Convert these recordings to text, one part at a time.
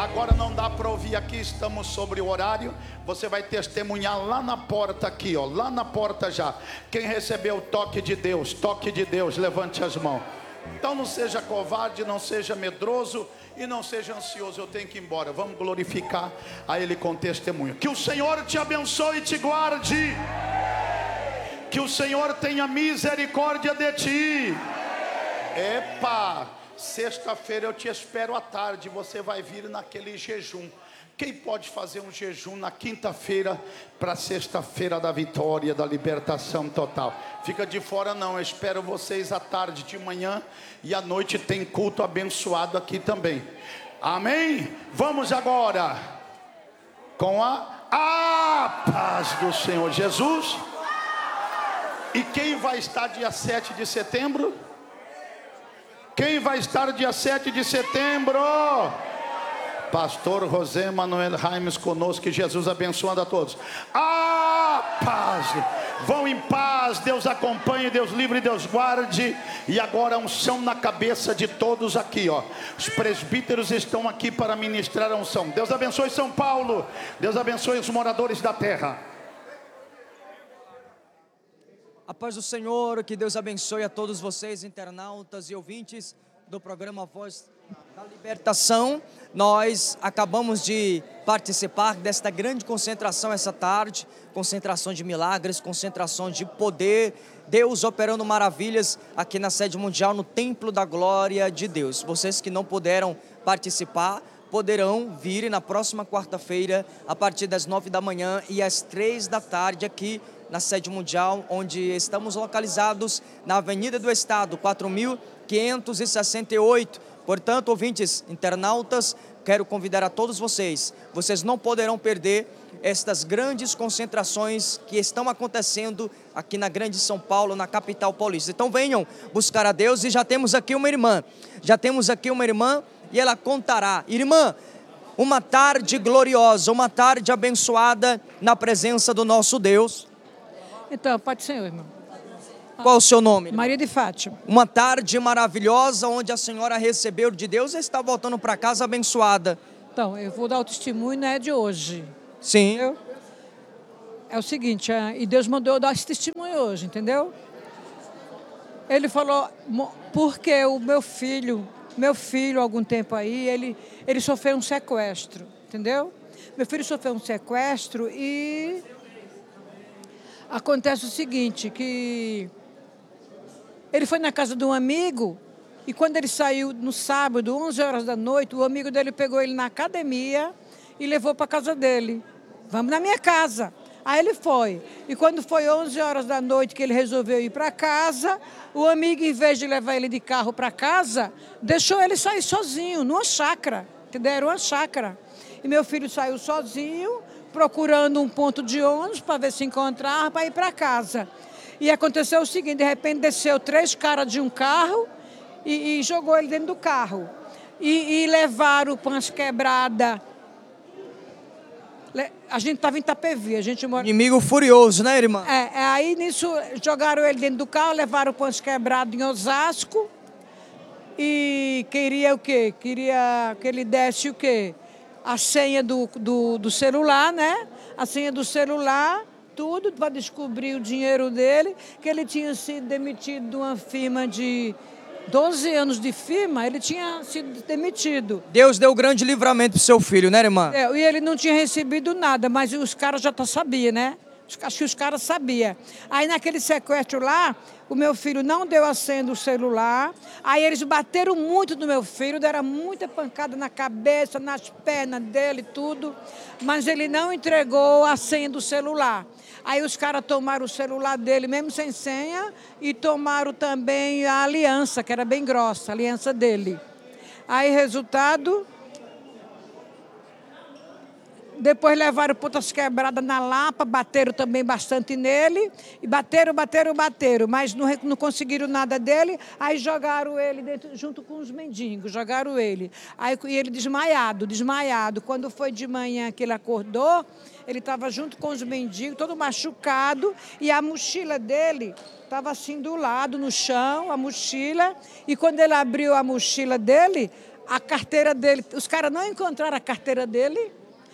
Agora não dá para ouvir aqui, estamos sobre o horário. Você vai testemunhar lá na porta aqui, ó, lá na porta já. Quem recebeu o toque de Deus, levante as mãos. Então não seja covarde, não seja medroso e não seja ansioso. Eu tenho que ir embora. Vamos glorificar a Ele com testemunho. Que o Senhor te abençoe e te guarde. Que o Senhor tenha misericórdia de ti. Epa, sexta-feira eu te espero à tarde. Você vai vir naquele jejum. Quem pode fazer um jejum na quinta-feira para sexta-feira da vitória, da libertação total? Fica de fora não, eu espero vocês à tarde, de manhã e à noite tem culto abençoado aqui também. Amém? Vamos agora com a paz do Senhor Jesus. E quem vai estar dia 7 de setembro? Quem vai estar dia 7 de setembro? Pastor José Manuel Raimes conosco, que Jesus abençoando a todos. Paz, vão em paz, Deus acompanhe, Deus livre, Deus guarde. E agora unção na cabeça de todos aqui, ó. Os presbíteros estão aqui para ministrar a unção. Deus abençoe São Paulo, Deus abençoe os moradores da terra. A paz do Senhor, que Deus abençoe a todos vocês, internautas e ouvintes do programa Voz da Libertação. Nós acabamos de participar desta grande concentração essa tarde, concentração de milagres, concentração de poder, Deus operando maravilhas aqui na sede mundial, no Templo da Glória de Deus. Vocês que não puderam participar, poderão vir na próxima quarta-feira, a partir das 9 da manhã e às 3 da tarde aqui na sede mundial, onde estamos localizados na Avenida do Estado, 4568. Portanto, ouvintes, internautas, quero convidar a todos vocês. Vocês não poderão perder estas grandes concentrações que estão acontecendo aqui na Grande São Paulo, na capital paulista. Então venham buscar a Deus, e já temos aqui uma irmã. E ela contará. Irmã, uma tarde gloriosa, uma tarde abençoada na presença do nosso Deus. Então, pode ser, irmão. Qual o seu nome? Maria de Fátima. Uma tarde maravilhosa onde a senhora recebeu de Deus e está voltando para casa abençoada. Então, eu vou dar o testemunho, não é de hoje. Sim. Entendeu? É o seguinte, e Deus mandou eu dar esse testemunho hoje, entendeu? Ele falou, porque o meu filho, algum tempo aí, ele sofreu um sequestro, entendeu? Meu filho sofreu um sequestro e acontece o seguinte, que ele foi na casa de um amigo e quando ele saiu no sábado, 11 horas da noite, o amigo dele pegou ele na academia e levou para a casa dele. Vamos na minha casa. Aí ele foi. E quando foi 11 horas da noite que ele resolveu ir para casa, o amigo, em vez de levar ele de carro para casa, deixou ele sair sozinho, numa chácara. Entendeu? Era uma chácara. E meu filho saiu sozinho, procurando um ponto de ônibus para ver se encontrava para ir para casa. E aconteceu o seguinte, de repente desceu 3 caras de um carro e jogou ele dentro do carro. E levaram pães quebradas. A gente estava em Itapevi, a gente mora... Inimigo furioso, né, irmã? Aí nisso jogaram ele dentro do carro, levaram pães quebrados em Osasco. E queria o quê? Queria que ele desse o quê? A senha do celular, né? A senha do celular, tudo para descobrir o dinheiro dele, que ele tinha sido demitido de uma firma de 12 anos de firma, ele tinha sido demitido. Deus deu grande livramento para o seu filho, né, irmã? E ele não tinha recebido nada, mas os caras já sabiam, né? Acho que os caras sabiam. Aí naquele sequestro lá, o meu filho não deu a senha do celular. Aí eles bateram muito no meu filho, deram muita pancada na cabeça, nas pernas dele, tudo. Mas ele não entregou a senha do celular. Aí os caras tomaram o celular dele, mesmo sem senha, e tomaram também a aliança, que era bem grossa, a aliança dele. Aí, resultado... Depois levaram pontas quebradas na Lapa, bateram também bastante nele. E bateram, mas não conseguiram nada dele. Aí jogaram ele dentro, junto com os mendigos, jogaram ele. Aí e ele desmaiado. Quando foi de manhã que ele acordou, ele estava junto com os mendigos, todo machucado. E a mochila dele estava assim do lado, no chão, a mochila. E quando ele abriu a mochila dele, a carteira dele. Os caras não encontraram a carteira dele,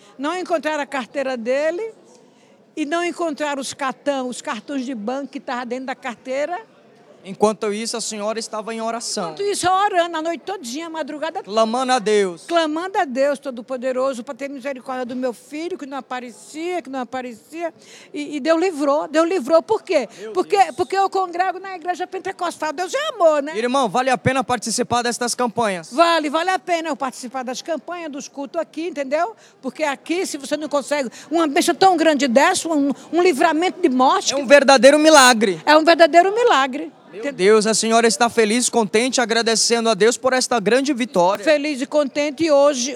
e não encontraram os cartões de banco que estavam dentro da carteira. Enquanto isso, a senhora estava em oração. Enquanto isso, orando a noite todinha, a madrugada toda. Clamando a Deus. Clamando a Deus Todo-Poderoso para ter misericórdia do meu filho, que não aparecia. E Deus livrou. Por quê? Porque eu congrego na igreja pentecostal. Deus é amor, né? Irmão, vale a pena participar destas campanhas? Vale a pena eu participar das campanhas, dos cultos aqui, entendeu? Porque aqui, se você não consegue uma bênção tão grande dessa, um livramento de morte... É um verdadeiro milagre. É um verdadeiro milagre. Meu Deus, a senhora está feliz, contente, agradecendo a Deus por esta grande vitória. Feliz e contente. E hoje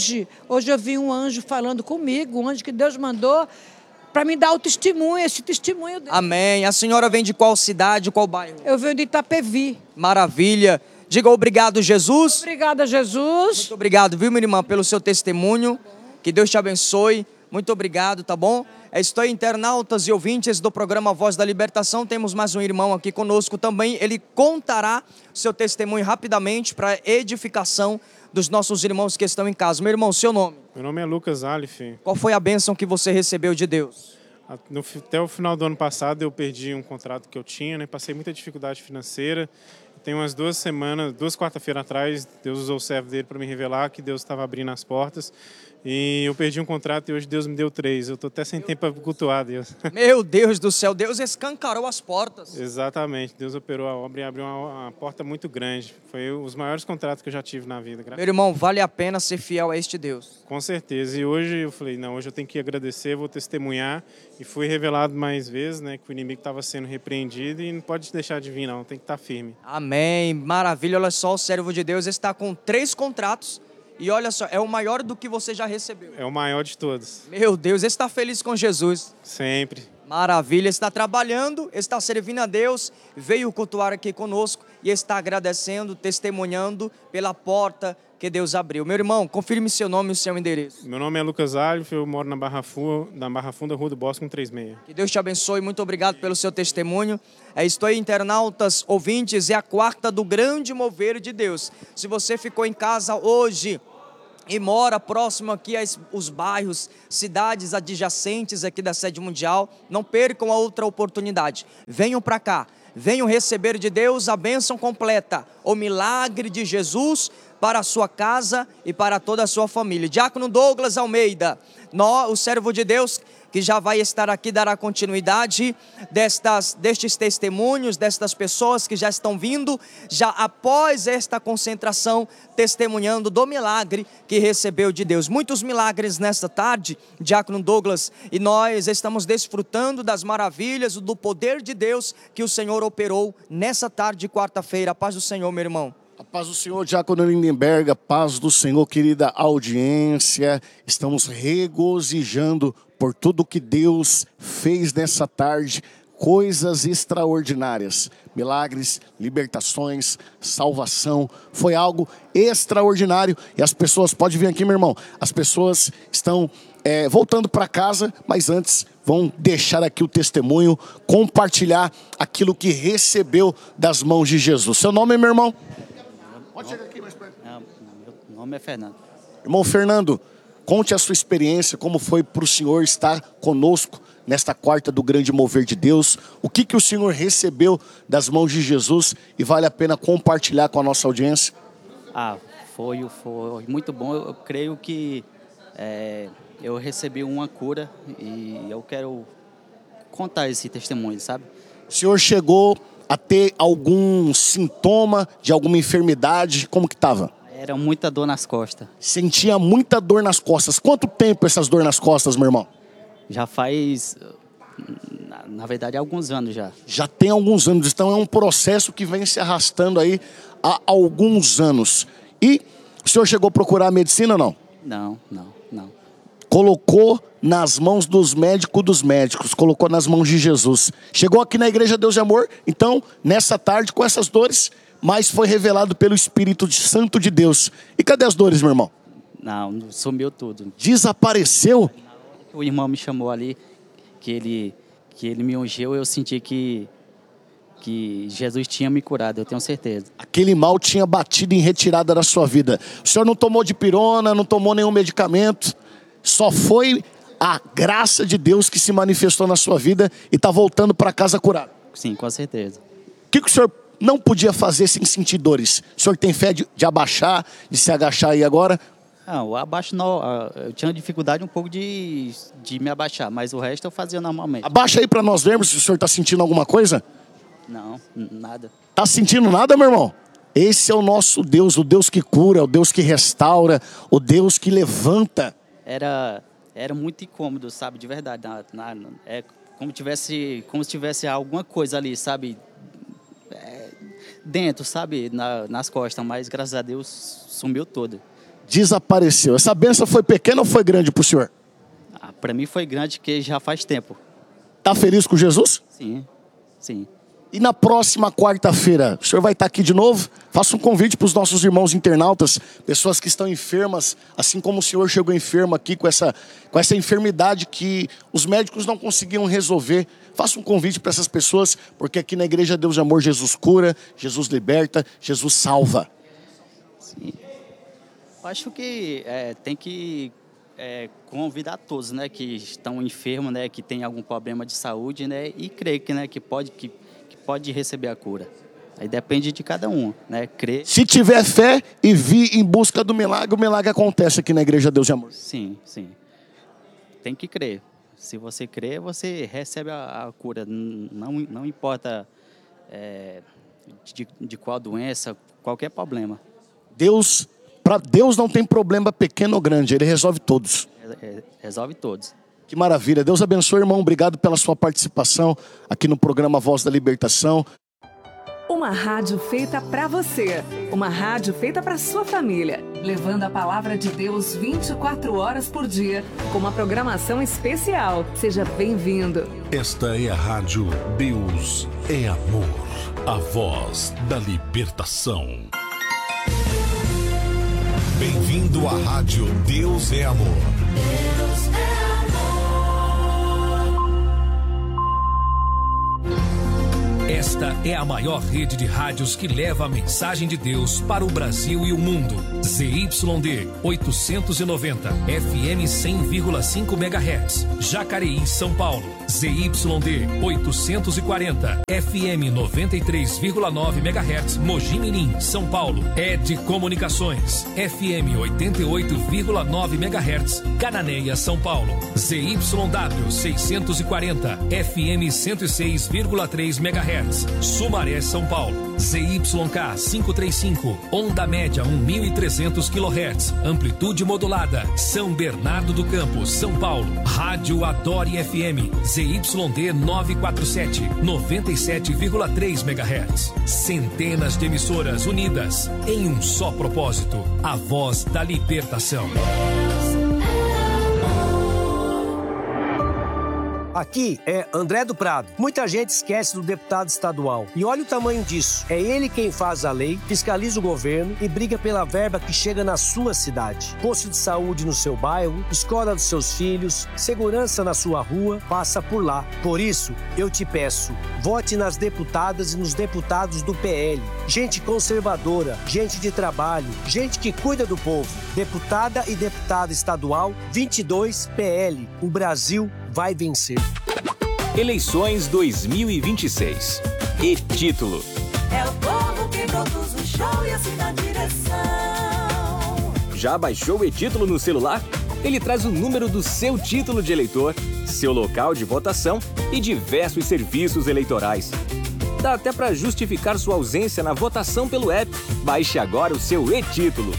eu vi um anjo falando comigo, um anjo que Deus mandou para me dar o testemunho, esse testemunho dele. Amém. A senhora vem de qual cidade, qual bairro? Eu venho de Itapevi. Maravilha. Diga obrigado, Jesus. Obrigada, Jesus. Muito obrigado, viu, minha irmã, pelo seu testemunho. Que Deus te abençoe. Muito obrigado, tá bom? Estou internautas e ouvintes do programa Voz da Libertação. Temos mais um irmão aqui conosco também. Ele contará seu testemunho rapidamente para edificação dos nossos irmãos que estão em casa. Meu irmão, seu nome? Meu nome é Lucas Alif. Qual foi a bênção que você recebeu de Deus? Até o final do ano passado eu perdi um contrato que eu tinha, né? Passei muita dificuldade financeira. Tem umas 2 quarta-feiras atrás, Deus usou o servo dele para me revelar que Deus estava abrindo as portas. E eu perdi um contrato e hoje Deus me deu 3. Eu estou até sem tempo para cultuar Deus. Meu Deus do céu, Deus escancarou as portas. Exatamente, Deus operou a obra e abriu uma porta muito grande. Foi os maiores contratos que eu já tive na vida. Meu irmão, vale a pena ser fiel a este Deus. Com certeza. E hoje eu falei, não, hoje eu tenho que agradecer, vou testemunhar. E fui revelado mais vezes, né, que o inimigo estava sendo repreendido e não pode deixar de vir, não. Tem que estar firme. Amém. Maravilha. Olha só, o servo de Deus está com 3 contratos. E olha só, é o maior do que você já recebeu. É o maior de todos. Meu Deus, está feliz com Jesus. Sempre. Maravilha, está trabalhando, está servindo a Deus, veio cultuar aqui conosco e está agradecendo, testemunhando pela porta que Deus abriu. Meu irmão, confirme seu nome e o seu endereço. Meu nome é Lucas Alif, eu moro na Barra Funda, Rua do Bosque, 136. Que Deus te abençoe, muito obrigado pelo seu testemunho. Estou aí, internautas, ouvintes, é a quarta do grande mover de Deus. Se você ficou em casa hoje e mora próximo aqui aos bairros, cidades adjacentes aqui da sede mundial, não percam a outra oportunidade. Venham para cá, venham receber de Deus a bênção completa, o milagre de Jesus para a sua casa e para toda a sua família. Diácono Douglas Almeida, o servo de Deus, que já vai estar aqui, dará continuidade destes testemunhos, destas pessoas que já estão vindo, já após esta concentração, testemunhando do milagre que recebeu de Deus. Muitos milagres nesta tarde, Diácono Douglas, e nós estamos desfrutando das maravilhas, do poder de Deus que o Senhor operou nessa tarde de quarta-feira. A paz do Senhor, meu irmão. A paz do Senhor, Diácono Lindenberg, a paz do Senhor, querida audiência. Estamos regozijando por tudo que Deus fez nessa tarde, coisas extraordinárias, milagres, libertações, salvação, foi algo extraordinário. E as pessoas, pode vir aqui, meu irmão, as pessoas estão voltando para casa, mas antes vão deixar aqui o testemunho, compartilhar aquilo que recebeu das mãos de Jesus. Seu nome, meu irmão? Pode chegar aqui mais perto. Meu nome é Fernando. Irmão Fernando, conte a sua experiência, como foi para o senhor estar conosco nesta quarta do grande mover de Deus. O que o senhor recebeu das mãos de Jesus e vale a pena compartilhar com a nossa audiência? Foi muito bom. Eu creio que eu recebi uma cura e eu quero contar esse testemunho, sabe? O senhor chegou a ter algum sintoma de alguma enfermidade? Como que estava? Era muita dor nas costas. Sentia muita dor nas costas. Quanto tempo essas dores nas costas, meu irmão? Já faz, na verdade, alguns anos já. Já tem alguns anos. Então é um processo que vem se arrastando aí há alguns anos. E o senhor chegou a procurar a medicina ou não? Não. Colocou nas mãos dos médicos, colocou nas mãos de Jesus. Chegou aqui na Igreja Deus de Amor, então, nessa tarde, com essas dores, mas foi revelado pelo Espírito Santo de Deus. E cadê as dores, meu irmão? Não, sumiu tudo. Desapareceu? O irmão me chamou ali, que ele me ungeu, eu senti que que Jesus tinha me curado, eu tenho certeza. Aquele mal tinha batido em retirada da sua vida. O senhor não tomou dipirona, não tomou nenhum medicamento. Só foi a graça de Deus que se manifestou na sua vida e está voltando para casa curado. Sim, com certeza. O que o senhor não podia fazer sem sentir dores? O senhor tem fé de abaixar, de se agachar aí agora? Não, eu abaixo não. Eu tinha dificuldade um pouco de me abaixar, mas o resto eu fazia normalmente. Abaixa aí para nós vermos se o senhor está sentindo alguma coisa. Não, nada. Tá sentindo nada, meu irmão? Esse é o nosso Deus, o Deus que cura, o Deus que restaura, o Deus que levanta. Era muito incômodo, sabe, de verdade. É como se tivesse alguma coisa ali, sabe, dentro, sabe, nas costas, mas graças a Deus sumiu todo. Desapareceu. Essa bênção foi pequena ou foi grande para o senhor? Para mim foi grande, que já faz tempo. Tá feliz com Jesus? Sim, sim. E na próxima quarta-feira, o senhor vai estar aqui de novo? Faça um convite para os nossos irmãos internautas, pessoas que estão enfermas, assim como o senhor chegou enfermo aqui com essa enfermidade que os médicos não conseguiam resolver. Faça um convite para essas pessoas, porque aqui na Igreja Deus de Amor, Jesus cura, Jesus liberta, Jesus salva. Sim. Acho que tem que convidar todos, né, que estão enfermos, né, que tem algum problema de saúde, né, e crer que pode receber a cura. Aí depende de cada um, né, crer. Se tiver fé e vir em busca do milagre, o milagre acontece aqui na Igreja Deus de Amor. Sim, sim. Tem que crer. Se você crer, você recebe a cura. Não importa de qual doença, qualquer problema. Para Deus não tem problema pequeno ou grande, Ele resolve todos. Resolve todos. Que maravilha. Deus abençoe, irmão. Obrigado pela sua participação aqui no programa Voz da Libertação. Uma rádio feita para você. Uma rádio feita para sua família. Levando a palavra de Deus 24 horas por dia, com uma programação especial. Seja bem-vindo. Esta é a rádio Deus é Amor. A Voz da Libertação. Bem-vindo à rádio Deus é Amor. Deus é Esta é a maior rede de rádios que leva a mensagem de Deus para o Brasil e o mundo. ZYD 890, FM 100,5 MHz, Jacareí, São Paulo. ZYD 840, FM 93,9 MHz, Mogi Mirim, São Paulo. ED Comunicações, FM 88,9 MHz, Cananéia, São Paulo. ZYW 640, FM 106,3 MHz. Sumaré, São Paulo. ZYK 535, onda média 1.300 kHz, amplitude modulada, São Bernardo do Campo, São Paulo. Rádio Adore FM, ZYD 947, 97,3 MHz. Centenas de emissoras unidas em um só propósito, a Voz da Libertação. Aqui é André do Prado. Muita gente esquece do deputado estadual. E olha o tamanho disso. É ele quem faz a lei, fiscaliza o governo e briga pela verba que chega na sua cidade. Posto de saúde no seu bairro, escola dos seus filhos, segurança na sua rua, passa por lá. Por isso, eu te peço, vote nas deputadas e nos deputados do PL. Gente conservadora, gente de trabalho, gente que cuida do povo. Deputada e deputado estadual, 22 PL. O Brasil vai vencer. Eleições 2026. E título: é o povo que produz o show e assim na direção. Já baixou o e-título no celular? Ele traz o número do seu título de eleitor, seu local de votação e diversos serviços eleitorais. Dá até para justificar sua ausência na votação pelo app. Baixe agora o seu e-título.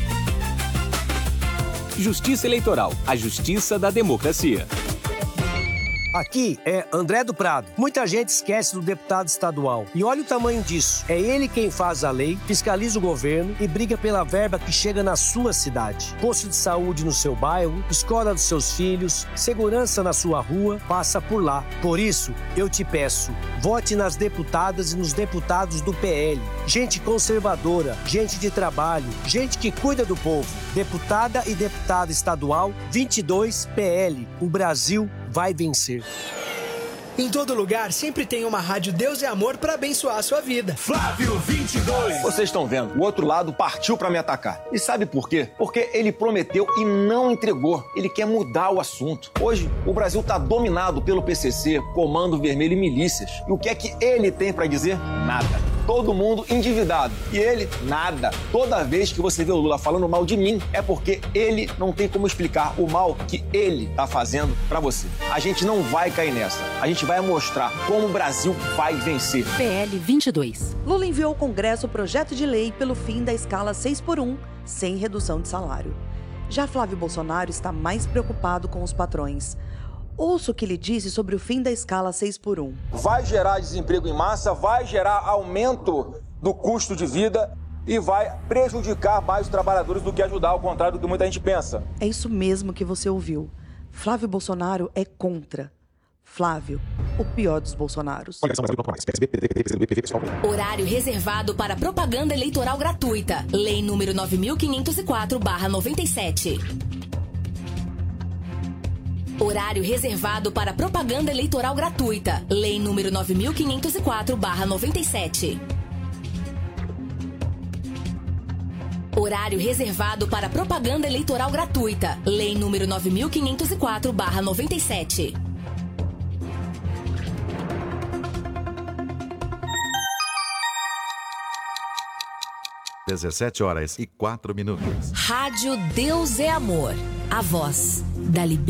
Justiça Eleitoral, a justiça da democracia. Aqui é André do Prado. Muita gente esquece do deputado estadual. E olha o tamanho disso. É ele quem faz a lei, fiscaliza o governo e briga pela verba que chega na sua cidade. Posto de saúde no seu bairro, escola dos seus filhos, segurança na sua rua, passa por lá. Por isso, eu te peço, vote nas deputadas e nos deputados do PL. Gente conservadora, gente de trabalho, gente que cuida do povo. Deputada e deputado estadual, 22 PL. O Brasil vai vencer. Em todo lugar, sempre tem uma rádio Deus é Amor para abençoar a sua vida. Flávio 22. Vocês estão vendo, o outro lado partiu para me atacar. E sabe por quê? Porque ele prometeu e não entregou. Ele quer mudar o assunto. Hoje, o Brasil está dominado pelo PCC, Comando Vermelho e milícias. E o que é que ele tem para dizer? Nada. Todo mundo endividado. E ele, nada. Toda vez que você vê o Lula falando mal de mim, é porque ele não tem como explicar o mal que ele tá fazendo pra você. A gente não vai cair nessa. A gente vai mostrar como o Brasil vai vencer. PL 22. Lula enviou ao Congresso o projeto de lei pelo fim da escala 6x1, sem redução de salário. Já Flávio Bolsonaro está mais preocupado com os patrões. Ouça o que ele disse sobre o fim da escala 6x1. Vai gerar desemprego em massa, vai gerar aumento do custo de vida e vai prejudicar mais os trabalhadores do que ajudar, ao contrário do que muita gente pensa. É isso mesmo que você ouviu. Flávio Bolsonaro é contra. Flávio, o pior dos Bolsonaros. Horário reservado para propaganda eleitoral gratuita. Lei número 9504/97. Horário reservado para propaganda eleitoral gratuita. Lei número 9504/97. Horário reservado para propaganda eleitoral gratuita. Lei número 9504/97. Às 17h04. Rádio Deus é Amor. A voz da liberdade.